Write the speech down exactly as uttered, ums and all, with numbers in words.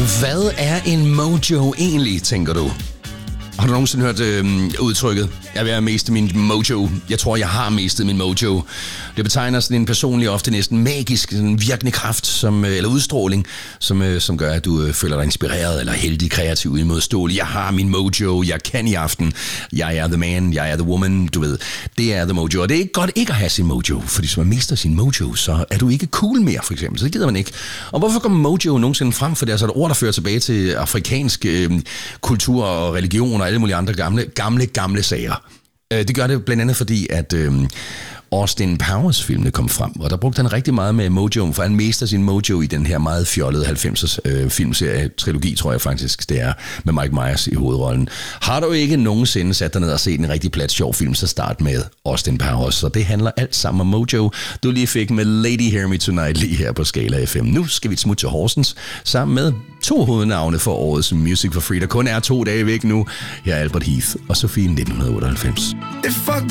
Hvad er en mojo egentlig, tænker du? Har du nogensinde hørt øh, udtrykket, jeg vil have mistet min mojo? Jeg tror, jeg har mistet min mojo. Det betegner sådan en personlig, ofte næsten magisk sådan virkende kraft, som, eller udstråling, som, øh, som gør, at du øh, føler dig inspireret eller heldig, kreativ, imodståelig. Jeg har min mojo, jeg kan i aften. Jeg er the man, jeg er the woman, du ved. Det er the mojo, og det er ikke godt ikke at have sin mojo, fordi hvis man mister sin mojo, så er du ikke cool mere, for eksempel. Så det gider man ikke. Og hvorfor kommer mojo nogensinde frem? For det er altså et ord, der fører tilbage til afrikansk øh, kultur og religion og alle mulige andre gamle, gamle, gamle sager. Det gør det blandt andet fordi, at øh, Austin Powers filmene kom frem, og der brugte han rigtig meget med mojo, for han mister sin mojo i den her meget fjollede halvfemsers øh, filmserie, trilogi tror jeg faktisk, det er, med Mike Myers i hovedrollen. Har du ikke nogensinde sat dig ned og set en rigtig plat sjov film, så start med Austin Powers, så det handler alt sammen om mojo, du lige fik med Lady Hear Me Tonight lige her på Skala F M. Nu skal vi et smut til Horsens, sammen med to hovednavne for årets Music for Free, der kun er to dage væk nu. Her er Albert Heath og Sofie nitten otteoghalvfems.